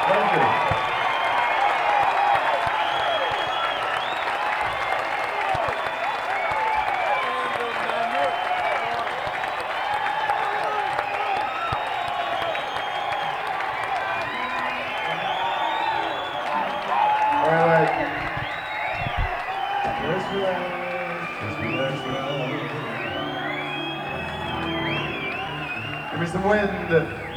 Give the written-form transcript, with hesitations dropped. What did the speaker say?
Thank you. All right. Let's relax. Relax. Give me some wind.